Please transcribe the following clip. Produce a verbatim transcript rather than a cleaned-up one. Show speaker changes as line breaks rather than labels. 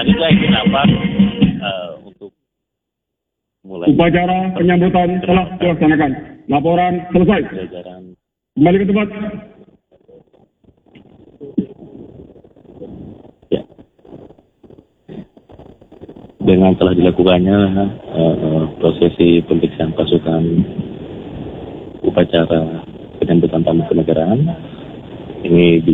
selanjutnya izin apa uh, untuk mulai
upacara penyambutan telah dilaksanakan. Laporan selesai.
jajaran
Kembali ke tempat.
ya. Dengan telah dilakukannya uh, prosesi pemeriksaan pasukan upacara penyambutan tamu kenegaraan ini